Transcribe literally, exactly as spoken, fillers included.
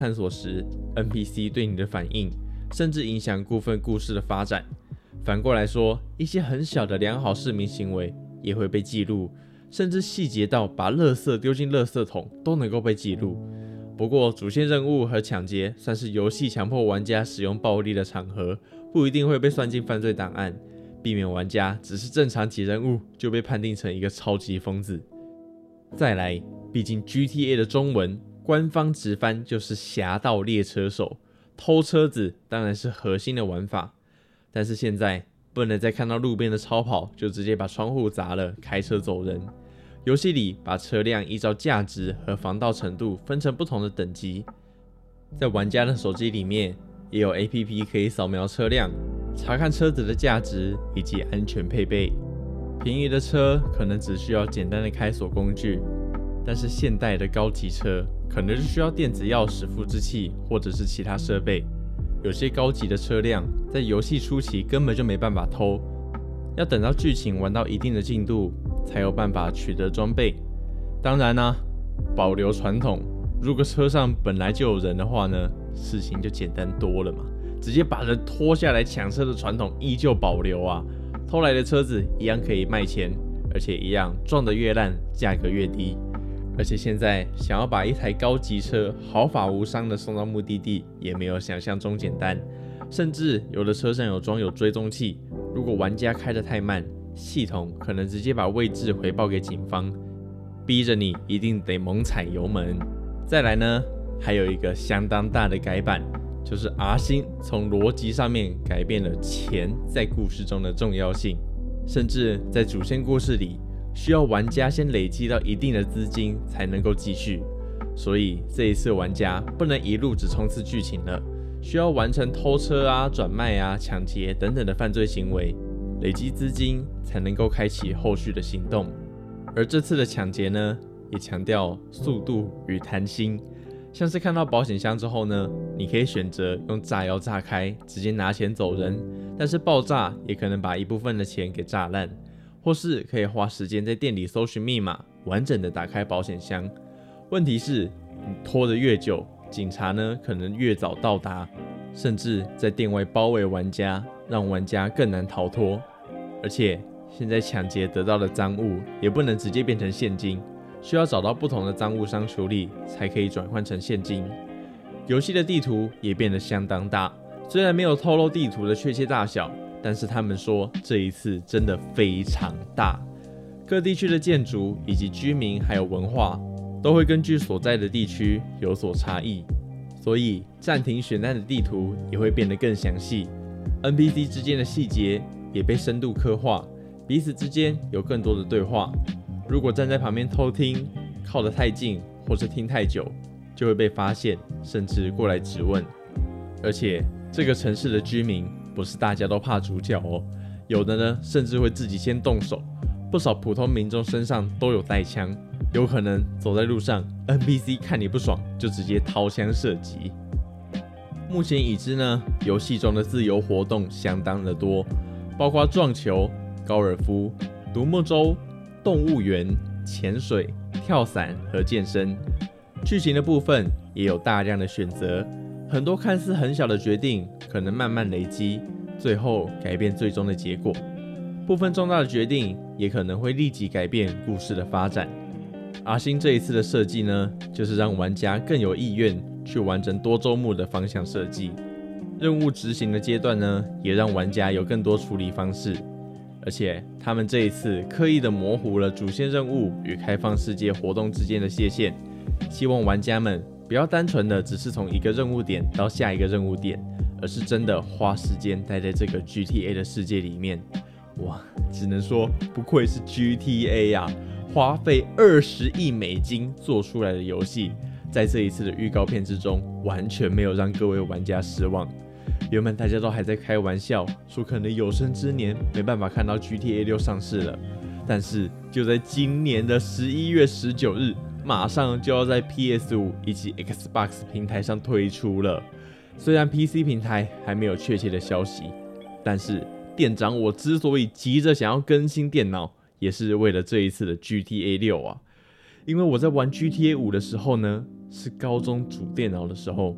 探索时 ，N P C 对你的反应，甚至影响部分故事的发展。反过来说，一些很小的良好市民行为也会被记录，甚至细节到把垃圾丢进垃圾桶都能够被记录。不过，主线任务和抢劫算是游戏强迫玩家使用暴力的场合，不一定会被算进犯罪档案，避免玩家只是正常解任务就被判定成一个超级疯子。再来，毕竟 G T A 的中文官方直翻就是侠盗猎车手，偷车子当然是核心的玩法。但是现在不能再看到路边的超跑就直接把窗户砸了，开车走人。游戏里把车辆依照价值和防盗程度分成不同的等级，在玩家的手机里面也有 A P P 可以扫描车辆，查看车子的价值以及安全配备。便宜的车可能只需要简单的开锁工具，但是现代的高级车可能是需要电子钥匙复制器或者是其他设备。有些高级的车辆在游戏初期根本就没办法偷，要等到剧情玩到一定的进度才有办法取得装备。当然啊，保留传统，如果车上本来就有人的话呢，事情就简单多了嘛，直接把人拖下来抢车的传统依旧保留啊。偷来的车子一样可以卖钱，而且一样撞得越烂，价格越低。而且现在想要把一台高级车毫发无伤的送到目的地，也没有想象中简单。甚至有的车上有装有追踪器，如果玩家开得太慢，系统可能直接把位置回报给警方，逼着你一定得猛踩油门。再来呢，还有一个相当大的改版，就是 R 星从逻辑上面改变了钱在故事中的重要性，甚至在主线故事里需要玩家先累积到一定的资金才能够继续。所以这一次玩家不能一路只冲刺剧情了，需要完成偷车啊、转卖啊、抢劫等等的犯罪行为，累积资金才能够开启后续的行动。而这次的抢劫呢，也强调速度与弹性，像是看到保险箱之后呢，你可以选择用炸药炸开，直接拿钱走人，但是爆炸也可能把一部分的钱给炸烂，或是可以花时间在店里搜寻密码，完整的打开保险箱。问题是，你拖得越久，警察呢可能越早到达，甚至在店外包围玩家，让玩家更难逃脱。而且现在抢劫得到的赃物也不能直接变成现金，需要找到不同的赃物商处理，才可以转换成现金。游戏的地图也变得相当大，虽然没有透露地图的确切大小，但是他们说这一次真的非常大。各地区的建筑以及居民还有文化都会根据所在的地区有所差异，所以暂停选单的地图也会变得更详细。N P C 之间的细节也被深度刻画，彼此之间有更多的对话。如果站在旁边偷听，靠得太近或是听太久，就会被发现，甚至过来质问。而且这个城市的居民不是大家都怕主角哦，有的呢甚至会自己先动手，不少普通民众身上都有带枪，有可能走在路上 N P C 看你不爽就直接掏枪射击。目前已知呢，游戏中的自由活动相当的多，包括撞球、高尔夫、独木舟、动物园、潜水、跳伞和健身。剧情的部分也有大量的选择，很多看似很小的决定可能慢慢累积，最后改变最终的结果。部分重大的决定也可能会立即改变故事的发展。R星这一次的设计呢，就是让玩家更有意愿去完成多周目的方向设计。任务执行的阶段呢，也让玩家有更多处理方式。而且他们这一次刻意的模糊了主线任务与开放世界活动之间的界限，希望玩家们不要单纯的只是从一个任务点到下一个任务点，而是真的花时间待在这个 G T A 的世界里面。哇，只能说不愧是 G T A 啊，花费二十亿美金做出来的游戏，在这一次的预告片之中，完全没有让各位玩家失望。原本大家都还在开玩笑，说可能有生之年没办法看到 G T A 六上市了，但是就在今年的十一月十九日，马上就要在 P S 五 以及 Xbox 平台上推出了。虽然 P C 平台还没有确切的消息，但是店长我之所以急着想要更新电脑，也是为了这一次的 G T A 六啊。因为我在玩 G T A 五的时候呢，是高中主电脑的时候，